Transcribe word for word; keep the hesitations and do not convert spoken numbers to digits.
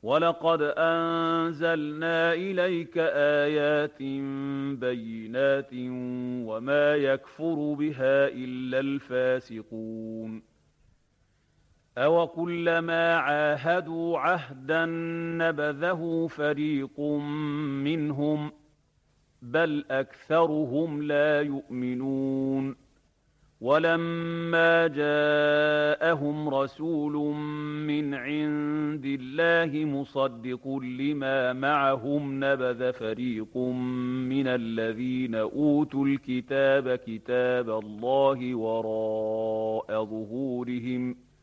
وَلَقَدْ أَنزَلْنَا إِلَيْكَ آيَاتٍ بَيِّنَاتٍ وَمَا يَكْفُرُ بِهَا إِلَّا الْفَاسِقُونَ أَوَكُلَّمَا عَاهَدُوا عَهْدًا نَّبَذَهُ فَرِيقٌ مِّنْهُم ۚ بَلْ أَكْثَرُهُمْ لَا يُؤْمِنُونَ وَلَمَّا جَاءَهُمْ رَسُولٌ مِّنْ عِندِ اللَّهِ مُصَدِّقٌ لِّمَا مَعَهُمْ نَبَذَ فَرِيقٌ مِّنَ الَّذِينَ أُوتُوا الْكِتَابَ كِتَابَ اللَّهِ وَرَاءَ ظُهُورِهِمْ